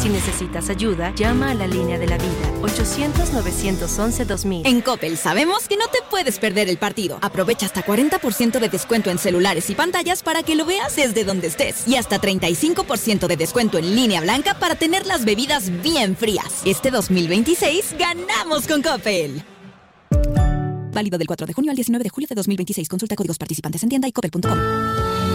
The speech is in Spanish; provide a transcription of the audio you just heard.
Si necesitas ayuda, llama a la línea de la vida, 800-911-2000. En Coppel sabemos que no te puedes perder el partido. Aprovecha hasta 40% de descuento en celulares y pantallas para que lo veas desde donde estés. Y hasta 35% de descuento en línea blanca para tener las bebidas bien frías. Este 2026 ganamos con Coppel. Válido del 4 de junio al 19 de julio de 2026. Consulta códigos participantes en tienda y coppel.com.